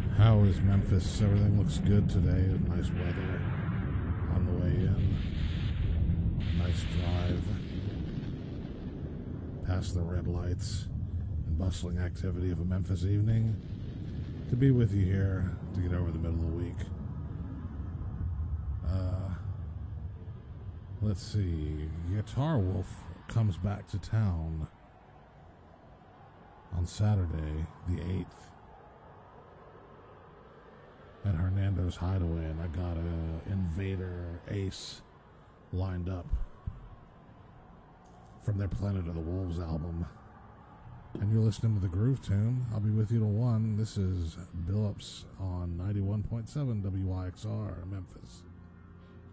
How is Memphis? Everything looks good today. Nice weather on the way in. Nice drive past the red lights and bustling activity of a Memphis evening. To be with you here to get over the middle of the week. Let's see. Guitar Wolf comes back to town on Saturday, the 8th. At Hernando's Hideaway, and I got a Invader Ace lined up from their Planet of the Wolves album. And you're listening to the Groove Tune. I'll be with you till 1. This is Billups on 91.7 WYXR, Memphis.